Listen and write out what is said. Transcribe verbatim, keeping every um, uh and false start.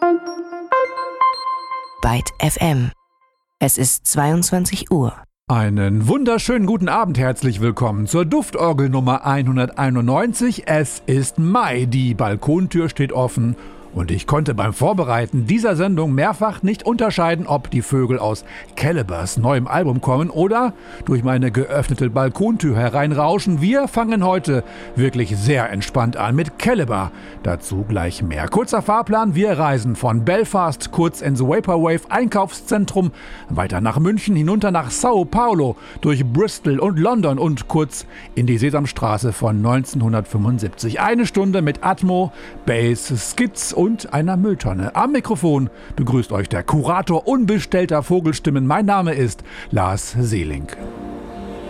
Byte F M. Es ist zweiundzwanzig Uhr. Einen wunderschönen guten Abend, herzlich willkommen zur Duftorgel Nummer hunderteinundneunzig. Es ist Mai, die Balkontür steht offen und ich konnte beim Vorbereiten dieser Sendung mehrfach nicht unterscheiden, ob die Vögel aus Calibers neuem Album kommen oder durch meine geöffnete Balkontür hereinrauschen. Wir fangen heute wirklich sehr entspannt an mit Caliber. Dazu gleich mehr. Kurzer Fahrplan, wir reisen von Belfast kurz ins Vaporwave Einkaufszentrum, weiter nach München, hinunter nach Sao Paulo, durch Bristol und London und kurz in die Sesamstraße von neunzehnhundertfünfundsiebzig. Eine Stunde mit Atmo, Bass, Skits und einer Mülltonne. Am Mikrofon begrüßt euch der Kurator unbestellter Vogelstimmen. Mein Name ist Lars Seeling.